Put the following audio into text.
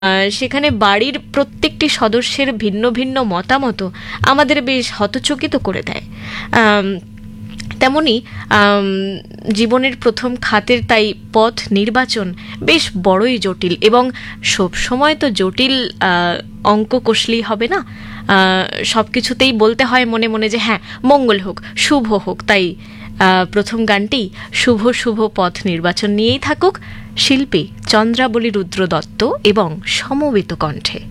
সেখানে বাড়ির প্রত্যেকটি সদস্যের ভিন্ন ভিন্ন মতামত আমাদের বেশ হতচকিত করে দেয়। তেমনি জীবনের প্রথম খাতের তাই পথ নির্বাচন বেশ বড়ই জটিল, এবং সব সময় তো জটিল অঙ্ক কষলেই হবে না। সব কিছুতেই বলতে হয় মনে মনে যে হ্যাঁ, মঙ্গল হোক, শুভ হোক। তাই প্রথম গানটি শুভ শুভ পথ নির্বাচন নিয়েই থাকুক, শিল্পী চন্দ্রাবলী রুদ্র দত্ত এবং সমবেত কণ্ঠে।